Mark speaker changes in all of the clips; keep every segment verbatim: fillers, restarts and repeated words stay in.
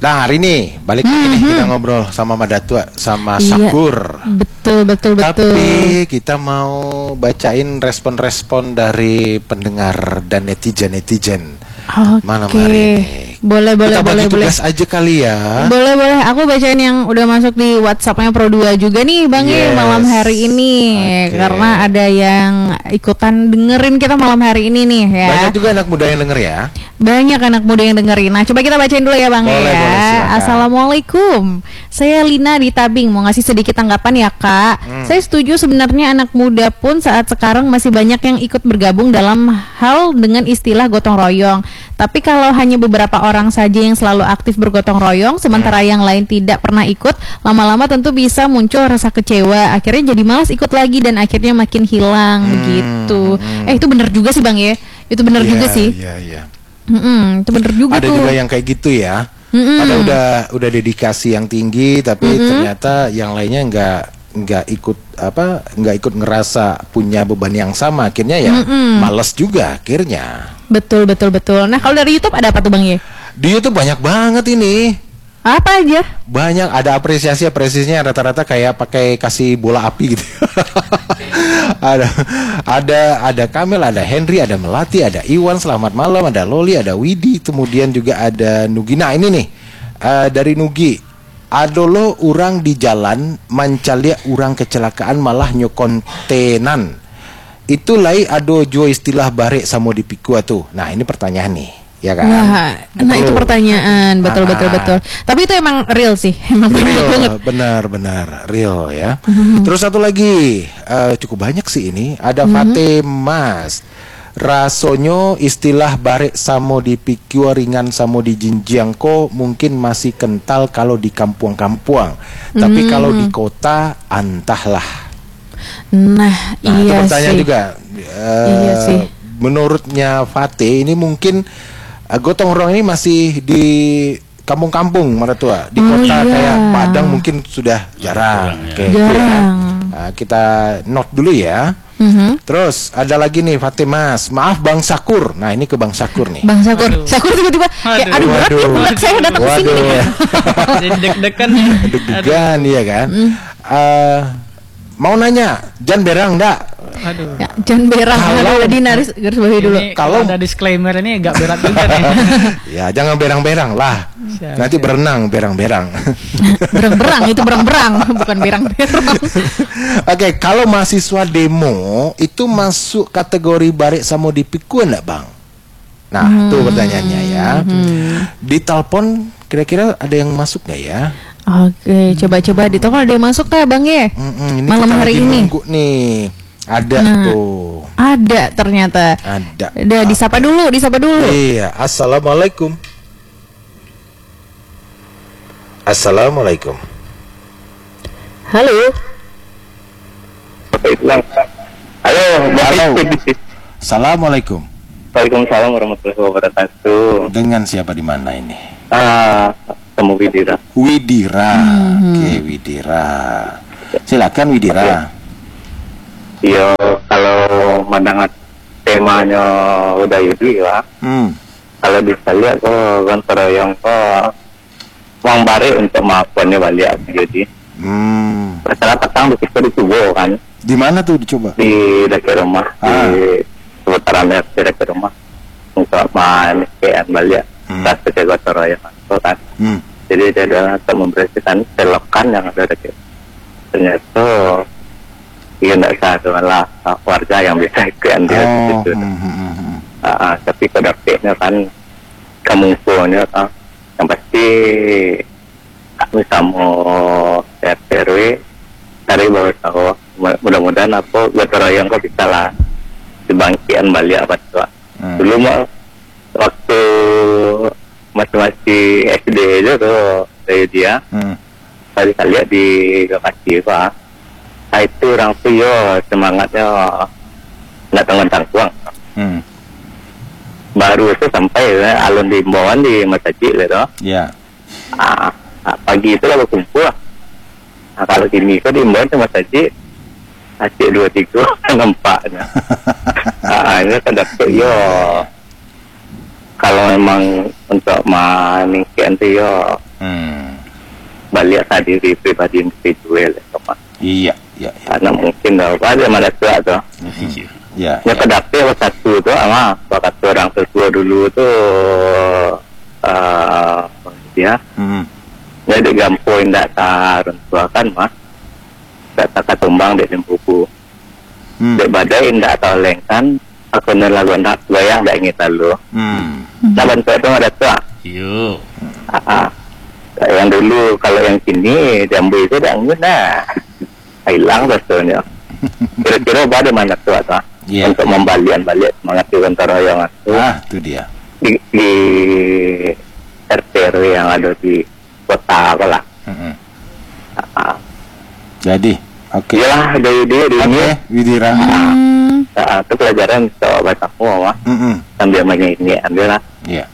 Speaker 1: Nah hari ini balik lagi nih kita ngobrol sama Madatua sama
Speaker 2: Iya,
Speaker 1: Syakur.
Speaker 2: betul betul betul.
Speaker 1: Tapi kita mau bacain respon-respon dari pendengar dan netizen-netizen
Speaker 2: Oke.
Speaker 1: malam hari ini.
Speaker 2: Boleh boleh
Speaker 1: kita
Speaker 2: boleh
Speaker 1: bagi
Speaker 2: boleh.
Speaker 1: tugas aja kali ya.
Speaker 2: Boleh boleh. Aku bacain yang udah masuk di WhatsAppnya Pro dua juga nih Bang
Speaker 1: Yes.
Speaker 2: ya malam hari ini.
Speaker 1: Oke.
Speaker 2: Karena ada yang ikutan dengerin kita malam hari ini nih ya.
Speaker 1: Banyak juga anak muda yang denger ya.
Speaker 2: Banyak anak muda yang dengerin. Nah, coba kita bacain dulu ya Bang
Speaker 1: Boleh,
Speaker 2: ya.
Speaker 1: boleh, silakan.
Speaker 2: Assalamualaikum. Saya Lina di Tabing. Mau ngasih sedikit tanggapan ya Kak.
Speaker 1: Hmm.
Speaker 2: Saya setuju sebenarnya anak muda pun saat sekarang masih banyak yang ikut bergabung dalam hal dengan istilah gotong royong. Tapi kalau hanya beberapa orang saja yang selalu aktif bergotong royong, sementara
Speaker 1: Hmm.
Speaker 2: yang lain tidak pernah ikut, lama-lama tentu bisa muncul rasa kecewa. Akhirnya jadi malas ikut lagi dan akhirnya makin hilang
Speaker 1: Hmm.
Speaker 2: begitu.
Speaker 1: Hmm.
Speaker 2: Eh itu benar juga sih Bang ya. Itu benar
Speaker 1: Iya,
Speaker 2: juga sih.
Speaker 1: Iya iya.
Speaker 2: Mm-mm, itu bener juga
Speaker 1: Ada
Speaker 2: tuh.
Speaker 1: juga yang kayak gitu ya.
Speaker 2: Mm-mm.
Speaker 1: Ada udah udah dedikasi yang tinggi tapi
Speaker 2: Mm-mm.
Speaker 1: ternyata yang lainnya nggak nggak ikut apa nggak ikut ngerasa punya beban yang sama, akhirnya ya
Speaker 2: Mm-mm.
Speaker 1: males juga akhirnya.
Speaker 2: Betul betul betul. Nah kalau dari YouTube ada apa tuh Bang ya?
Speaker 1: Di YouTube banyak banget ini.
Speaker 2: Apa aja?
Speaker 1: Banyak ada apresiasi apresiasinya rata-rata kayak pakai kasih bola api gitu. ada ada ada Kamil, ada Henry, ada Melati, ada Iwan, selamat malam, ada Loli, ada Widi, kemudian juga ada Nugi. Nah ini nih eh, dari Nugi. Adolo urang di jalan mancalia urang kecelakaan malah nyokontenan. Itu lai ado jo istilah bare samo dipikua tuh. Nah ini pertanyaan nih. Ya kan?
Speaker 2: Wah, nah itu pertanyaan, betul
Speaker 1: Ah.
Speaker 2: betul betul. Tapi itu emang real sih, emang banyak banget.
Speaker 1: Real, benar-benar real ya. Terus satu lagi, eh, cukup banyak sih ini. Ada Fatemas. Rasonyo istilah barek samo di pikua ringan samo di jinjiangko mungkin masih kental kalau di kampung-kampung. Tapi kalau di kota entahlah.
Speaker 2: Nah,
Speaker 1: Nah, itu
Speaker 2: iya
Speaker 1: pertanyaan
Speaker 2: sih.
Speaker 1: juga. Eh,
Speaker 2: Iya sih.
Speaker 1: Menurutnya Fate ini mungkin eh, gotong royong ini masih di kampung-kampung Maratua. Di
Speaker 2: Oh,
Speaker 1: kota
Speaker 2: iya.
Speaker 1: kayak Padang mungkin sudah jarang. Oke,
Speaker 2: Jarang.
Speaker 1: Nah, kita note dulu ya.
Speaker 2: Mhm.
Speaker 1: Terus ada lagi nih Fatimas. Maaf Bang Sakur. Nah, ini ke Bang Sakur nih.
Speaker 2: Bang Sakur,
Speaker 3: Aduh.
Speaker 2: Sakur tiba-tiba kayak
Speaker 3: Aduh.
Speaker 2: aduh berat ya
Speaker 1: Waduh.
Speaker 2: berat saya datang ke sini.
Speaker 1: Waduh.
Speaker 3: Jadi deg-degan nih.
Speaker 1: Deg-degan ya kan. Eh, mau nanya, Jan berang enggak?
Speaker 3: Aduh.
Speaker 2: Ya, jangan berang,
Speaker 1: Kalau-
Speaker 2: tadi naris garis bawahi dulu.
Speaker 3: Ini
Speaker 1: Kalau-
Speaker 3: kalau ada disclaimer ini agak berat juga nih.
Speaker 1: Ya, jangan berang-berang lah.
Speaker 3: Siap,
Speaker 1: Nanti
Speaker 3: siap.
Speaker 1: berenang berang-berang.
Speaker 2: Berang-berang itu berang-berang, bukan berang-berang.
Speaker 1: Oke, kalau mahasiswa demo itu masuk kategori barek samo dipikul enggak, Bang? Nah, itu pertanyaannya ya. Di telepon kira-kira ada yang masuk nggak ya?
Speaker 2: Oke, coba-coba di toko ada yang masuk kah Bang ya?
Speaker 1: Mm-mm, ini
Speaker 2: Malam
Speaker 1: kita
Speaker 2: hari
Speaker 1: lagi
Speaker 2: ini.
Speaker 1: nunggu nih. Ada
Speaker 2: Nah.
Speaker 1: tuh.
Speaker 2: Ada ternyata.
Speaker 1: Ada.
Speaker 2: Udah disapa dulu, disapa dulu.
Speaker 1: Iya, assalamualaikum. Assalamualaikum.
Speaker 2: Halo.
Speaker 4: Halo,
Speaker 1: Halo. Assalamualaikum.
Speaker 4: Waalaikumsalam warahmatullahi wabarakatuh.
Speaker 1: Dengan siapa di mana ini?
Speaker 4: Ah, temu Widira.
Speaker 1: Widira. Oke, Widira. Silakan Widira.
Speaker 4: Iya, kalau mendengar temanya udah itu ya.
Speaker 1: Hmm.
Speaker 4: Kalau bisa lihat kok kantor yang kok uang bare untuk maafkannya balik jadi.
Speaker 1: Hmm.
Speaker 4: Masalah petang di situ di Tubo kan
Speaker 1: Di mana tuh dicoba?
Speaker 4: di dekat rumah
Speaker 1: Ah.
Speaker 4: di seputaran di dekat rumah untuk main kean balik.
Speaker 1: Hmm.
Speaker 4: Tas kecil kantor yang itu kan.
Speaker 1: Hmm.
Speaker 4: Jadi dia ada untuk membersihkan selokan yang ada dekat. Ternyata dia tidak satu lah warga yang bisa ikut dia
Speaker 1: Oh.
Speaker 4: gitu.
Speaker 1: Hmm, hmm, hmm, hmm.
Speaker 4: Ah, ah, tapi kodaknya kan kamu punya ah, yang pasti kami sama R T R W dari bawah tahu mudah-mudahan apa gotong yang kau bisa lah dibangkitan balik apa tuh.
Speaker 1: Hmm.
Speaker 4: Dulu mah waktu masih-masih S D aja tuh dari dia
Speaker 1: Hmm.
Speaker 4: tadi saya lihat di lokasi pak, nah, itu orang tuh yo semangatnya nggak tanggung-tanggung.
Speaker 1: Hmm.
Speaker 4: Baru itu sampai ya, alun di imbauan di masjid gitu.
Speaker 1: Ya.
Speaker 4: Ah, ah, pagi itu lah berkumpul. Nah, kalau sini kok di imbauan di masjid, masjid dua tiga nampaknya. Ah, ini kan dapat yo. Kalau memang untuk meningkatkan itu yo,
Speaker 5: Hmm.
Speaker 4: balik sadiri pribadi individual itu Mas.
Speaker 5: Iya, iya, iya.
Speaker 4: Karena mungkin dah ada mana tua tuh.
Speaker 5: Iya, iya.
Speaker 4: Ya kedapte satu tuh ama bakat orang tertua dulu tuh uh, dia
Speaker 5: Hmm.
Speaker 4: jadi gampoin data orang tua kan Mas. Data katumbang di buku.
Speaker 5: Hmm.
Speaker 4: Dek badai indah atau lengkan aku nelagu nak bayang dak ingat lalu.
Speaker 5: Hmm.
Speaker 4: Nah bantu itu ada tua.
Speaker 5: Iya.
Speaker 4: Ah, yang dulu kalau yang kini jambu itu dah guna hilang betulnya. Kira-kira pada mana tua tuh
Speaker 5: Yeah.
Speaker 4: untuk membalian balik semangat di royongan itu
Speaker 5: Ah, itu dia.
Speaker 4: di, di R T R W yang ada di kota apa lah.
Speaker 5: Hmm.
Speaker 4: Ah,
Speaker 5: Jadi, oke.
Speaker 4: iyalah dari dia di ini.
Speaker 5: Oke, Widira.
Speaker 2: Hmm.
Speaker 4: Ah, itu pelajaran untuk baca semua Mas.
Speaker 5: Hmm.
Speaker 4: Sambil menyanyi ambil lah.
Speaker 5: Iya.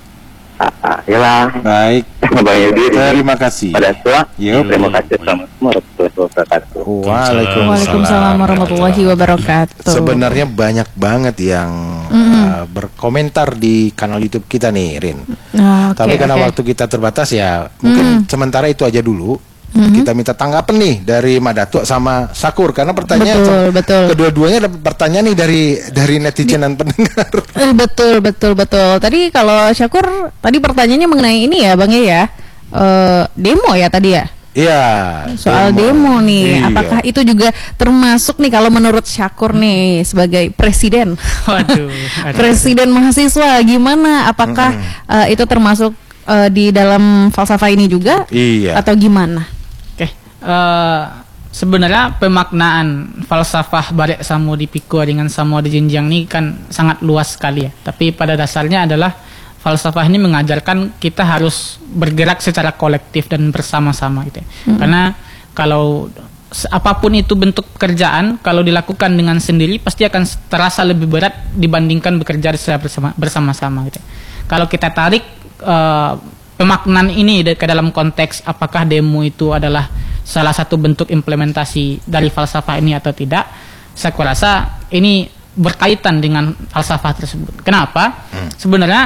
Speaker 4: Ah, iyalah.
Speaker 5: Baik.
Speaker 4: Banyak diri.
Speaker 5: Terima kasih.
Speaker 4: Pada tua.
Speaker 5: Yuk.
Speaker 4: Terima kasih. Assalamualaikum warahmatullahi wabarakatuh.
Speaker 1: Waalaikumsalam.
Speaker 2: Waalaikumsalam warahmatullahi wabarakatuh.
Speaker 1: Sebenarnya banyak banget yang uh, berkomentar di kanal YouTube kita nih, Rin.
Speaker 2: Ah, oke,
Speaker 1: Tapi karena
Speaker 2: oke.
Speaker 1: waktu kita terbatas ya, mungkin sementara itu aja dulu. Kita minta tanggapan nih dari Madatua sama Sakur karena pertanyaan
Speaker 2: Betul, betul.
Speaker 1: kedua-duanya ada pertanyaan nih dari dari netizen dan pendengar.
Speaker 2: Eh, betul, betul, betul. Tadi kalau Syakur, tadi pertanyaannya mengenai ini ya, Bang ya, eh, demo ya tadi ya.
Speaker 1: Iya.
Speaker 2: Soal demo, nih,
Speaker 1: Iya.
Speaker 2: apakah itu juga termasuk nih kalau menurut Syakur nih sebagai presiden,
Speaker 3: Waduh. aduh.
Speaker 2: presiden mahasiswa, gimana? Apakah eh, itu termasuk eh, di dalam falsafah ini juga?
Speaker 1: Iya.
Speaker 2: Atau gimana?
Speaker 3: Oke. Eh, sebenarnya pemaknaan falsafah Barek Samo di Pikul dengan Samo di Jenjang ini kan sangat luas sekali ya. Tapi pada dasarnya adalah falsafah ini mengajarkan kita harus bergerak secara kolektif dan bersama-sama gitu ya. Karena kalau se- apapun itu bentuk pekerjaan, kalau dilakukan dengan sendiri pasti akan terasa lebih berat dibandingkan bekerja secara bersama- bersama-sama gitu ya. Kalau kita tarik eh, pemaknaan ini de- ke dalam konteks apakah demo itu adalah salah satu bentuk implementasi dari falsafah ini atau tidak, saya kurasa ini berkaitan dengan falsafah tersebut. Kenapa? Sebenarnya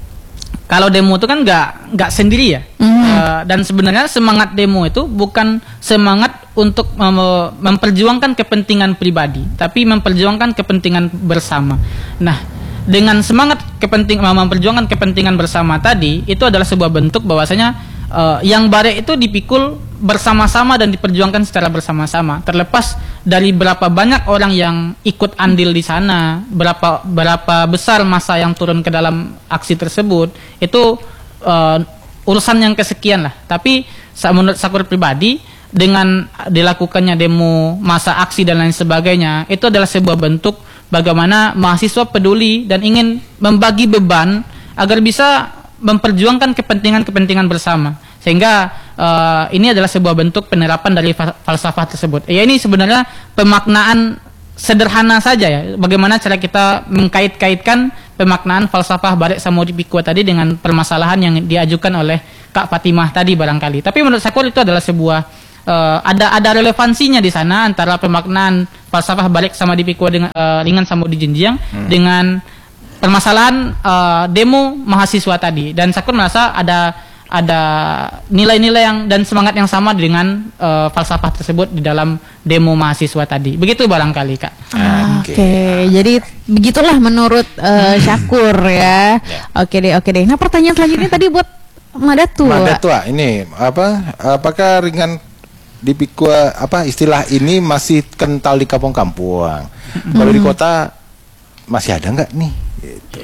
Speaker 3: kalau demo itu kan nggak nggak sendiri ya. Eh, dan sebenarnya semangat demo itu bukan semangat untuk mem- memperjuangkan kepentingan pribadi, tapi memperjuangkan kepentingan bersama. Nah, dengan semangat kepenting memperjuangkan kepentingan bersama tadi, itu adalah sebuah bentuk bahwasanya eh, yang Barek itu dipikul bersama-sama dan diperjuangkan secara bersama-sama. Terlepas dari berapa banyak orang yang ikut andil di sana, berapa berapa besar masa yang turun ke dalam aksi tersebut, itu eh, urusan yang kesekian lah. Tapi sa- menurut Sakur pribadi, dengan dilakukannya demo, masa aksi dan lain sebagainya, itu adalah sebuah bentuk bagaimana mahasiswa peduli dan ingin membagi beban agar bisa memperjuangkan kepentingan-kepentingan bersama. Sehingga uh, ini adalah sebuah bentuk penerapan dari fa- falsafah tersebut. Ya, ini sebenarnya pemaknaan sederhana saja ya. Bagaimana cara kita mengkait-kaitkan pemaknaan falsafah Barek Samo di Pikul tadi dengan permasalahan yang diajukan oleh Kak Fatimah tadi barangkali. Tapi menurut Sakur itu adalah sebuah Uh, ada ada relevansinya di sana antara pemaknaan falsafah Barek sama di Pikul dengan uh, ringan sama di Jenjang hmm. dengan permasalahan uh, demo mahasiswa tadi, dan Sakur merasa ada ada nilai-nilai yang dan semangat yang sama dengan uh, falsafah tersebut di dalam demo mahasiswa tadi. Begitu barangkali Kak.
Speaker 2: Ah, Oke,
Speaker 1: Oke.
Speaker 2: jadi begitulah menurut eh, Syakur ya. Oke deh, oke deh. Nah pertanyaan selanjutnya tadi buat Madatua.
Speaker 1: Madatua ini apa? Apakah ringan dipikul apa istilah ini masih kental di kampung-kampung? Kalau di kota masih ada nggak nih? Gitu.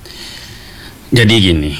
Speaker 5: Jadi gini,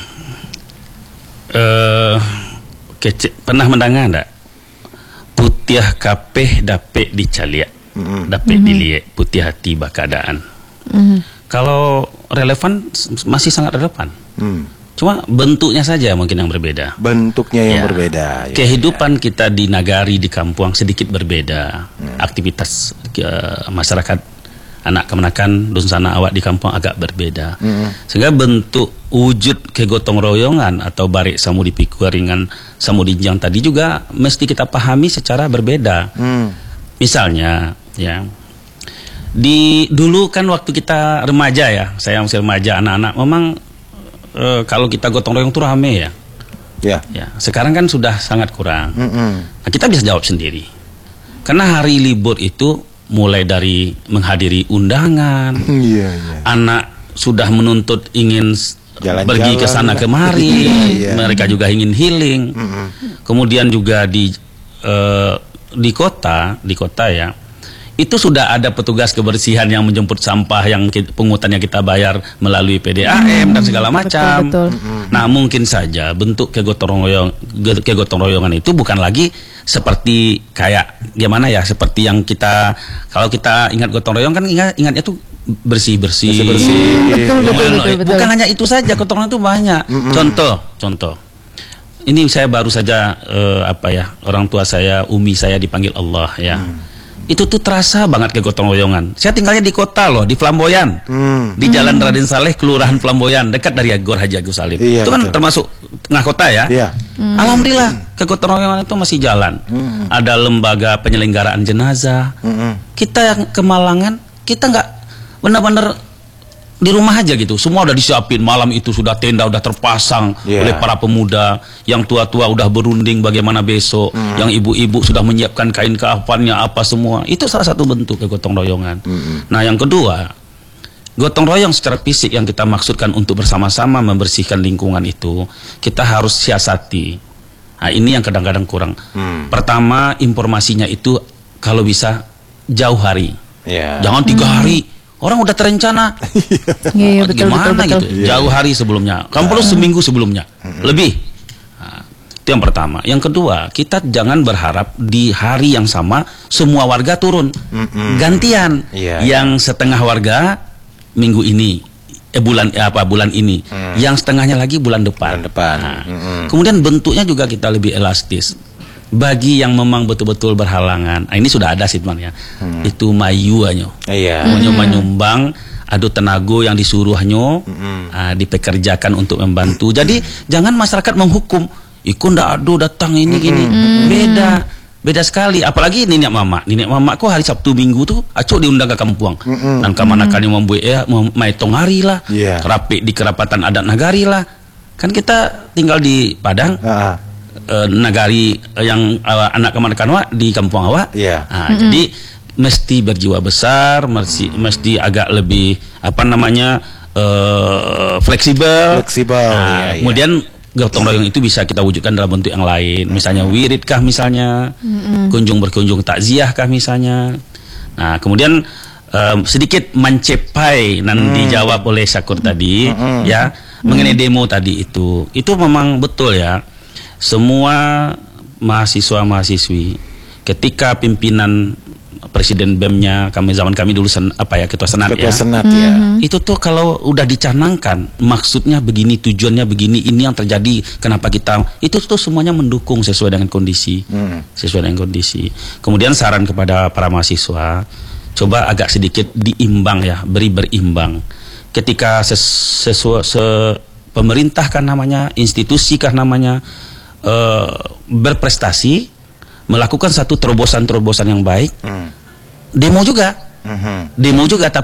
Speaker 5: eh kece, pernah mendengar enggak? Putiah kapeh dapet dicaliak, dapet diliek, putih hati bakadaan. Kalau relevan s- masih sangat relevan.
Speaker 1: Hmm.
Speaker 5: Cuma bentuknya saja mungkin yang berbeda.
Speaker 1: Bentuknya yang
Speaker 5: Ya.
Speaker 1: berbeda. Ya.
Speaker 5: Kehidupan kita di nagari, di kampung sedikit berbeda. Aktivitas eh, masyarakat anak kemenakan dusun sana awak di kampung agak berbeda. Sehingga bentuk wujud kegotong royongan atau Barek Samo di Pikul ringan Samo di Jenjang tadi juga mesti kita pahami secara berbeda.
Speaker 1: Hmm.
Speaker 5: Misalnya, ya, di dulu kan waktu kita remaja ya, saya masih remaja, anak-anak, memang eh, kalau kita gotong royong tuh rame ya.
Speaker 1: Ya.
Speaker 5: Ya, sekarang kan sudah sangat kurang.
Speaker 1: Mm-mm.
Speaker 5: Nah, kita bisa jawab sendiri. Karena hari libur itu mulai dari menghadiri undangan,
Speaker 1: Iya, iya.
Speaker 5: anak sudah menuntut ingin s-
Speaker 1: Jalan-jalan
Speaker 5: pergi ke sana
Speaker 1: lah.
Speaker 5: kemari,
Speaker 1: Iya, iya.
Speaker 5: mereka juga ingin healing. Kemudian juga di eh, di kota, di kota ya, itu sudah ada petugas kebersihan yang menjemput sampah yang ki- pungutannya kita bayar melalui P D A M dan segala macam.
Speaker 2: betul.
Speaker 5: Nah, mungkin saja bentuk kegotong royong ge- kegotong royongan itu bukan lagi seperti kayak gimana ya, seperti yang kita kalau kita ingat gotong royong kan ingat ingatnya tuh bersih-bersih.
Speaker 1: Bersih-bersih.
Speaker 2: Betul, betul,
Speaker 5: Gimana?
Speaker 2: betul, betul.
Speaker 5: Bukan hanya itu saja, gotong royong itu banyak. Contoh, contoh. Ini saya baru saja eh, apa ya, orang tua saya, umi saya dipanggil Allah ya. Itu tuh terasa banget ke gotong royongan. Saya tinggalnya di kota loh, di Flamboyan.
Speaker 1: Hmm.
Speaker 5: Di Jalan Raden Saleh, Kelurahan Flamboyan, dekat dari Gor Haji Agus Salim.
Speaker 1: Iya,
Speaker 5: itu kan
Speaker 1: betul.
Speaker 5: termasuk tengah kota ya.
Speaker 1: Iya.
Speaker 5: Alhamdulillah, ke gotong royongan itu masih jalan. Ada lembaga penyelenggaraan jenazah.
Speaker 1: Mm-mm.
Speaker 5: Kita yang kemalangan, kita nggak benar-benar di rumah aja gitu. Semua udah disiapin, malam itu sudah tenda udah terpasang
Speaker 1: Iya.
Speaker 5: oleh para pemuda. Yang tua-tua udah berunding bagaimana besok. Yang ibu-ibu sudah menyiapkan kain kafannya apa semua. Itu salah satu bentuk kegotong royongan. Nah, yang kedua, gotong royong secara fisik yang kita maksudkan untuk bersama-sama membersihkan lingkungan itu, kita harus siasati. Nah, ini yang kadang-kadang kurang. Pertama, informasinya itu kalau bisa jauh hari.
Speaker 1: Iya.
Speaker 5: Jangan tiga hari. Orang udah terencana.
Speaker 2: Iya, iya, betul,
Speaker 5: Gimana
Speaker 2: betul, betul.
Speaker 5: gitu? Jauh hari sebelumnya. Kamu perlu seminggu sebelumnya. Lebih. Nah, itu yang pertama. Yang kedua, kita jangan berharap di hari yang sama semua warga turun. Gantian.
Speaker 1: Iya,
Speaker 5: Yang setengah warga minggu ini, eh bulan eh, apa bulan ini. Yang setengahnya lagi bulan depan.
Speaker 1: Bulan depan.
Speaker 5: Nah,
Speaker 1: Mm-mm.
Speaker 5: kemudian bentuknya juga kita lebih elastis. Bagi yang memang betul-betul berhalangan, nah, ini sudah ada sih teman ya. Itu mayu anyo.
Speaker 1: Iya.
Speaker 5: Menyo menyumbang adu tenaga yang disuruhnya ah, dipekerjakan untuk membantu. Jadi jangan masyarakat menghukum. Iku ndak adu datang ini gini. Beda. Beda sekali. Apalagi nenek mama. Nenek mama kok hari Sabtu Minggu tuh acuk diundang ke kampung. Dan kemana-kan yang membuat ya maitong hari lah.
Speaker 1: Iya.
Speaker 5: Rapi di kerapatan adat nagari lah. Kan kita tinggal di Padang.
Speaker 1: Ah,
Speaker 5: eh, nagari eh, yang eh, anak kemana-kan wa di kampung awak.
Speaker 1: Iya.
Speaker 5: Nah, jadi mesti berjiwa besar, mesti mesti agak lebih apa namanya eh, fleksibel.
Speaker 1: Fleksibel,
Speaker 5: Nah,
Speaker 1: iya, iya.
Speaker 5: kemudian gotong royong itu bisa kita wujudkan dalam bentuk yang lain, misalnya wirid kah misalnya, kunjung berkunjung takziah kah misalnya. Nah, kemudian em, sedikit mencepai nan dijawab oleh Syakur tadi ya mengenai demo tadi itu. Itu memang betul ya. Semua mahasiswa-mahasiswi ketika pimpinan presiden B E M-nya kami zaman kami dulu sen, apa ya ketua senat
Speaker 1: Ketua
Speaker 5: ya.
Speaker 1: Senat ya.
Speaker 5: Itu tuh kalau udah dicanangkan maksudnya begini, tujuannya begini, ini yang terjadi, kenapa kita itu tuh semuanya mendukung sesuai dengan kondisi. Sesuai dengan kondisi. Kemudian saran kepada para mahasiswa, coba agak sedikit diimbang ya, beri berimbang. Ketika ses, sesuai se, pemerintah kan namanya, institusi kan namanya eh, berprestasi, melakukan satu terobosan-terobosan yang baik, demo juga, demo juga, tapi